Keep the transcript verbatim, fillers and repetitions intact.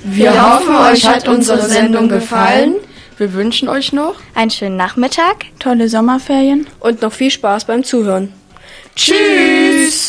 Wir hoffen, euch hat unsere Sendung gefallen. Wir wünschen euch noch einen schönen Nachmittag, tolle Sommerferien und noch viel Spaß beim Zuhören. Tschüss!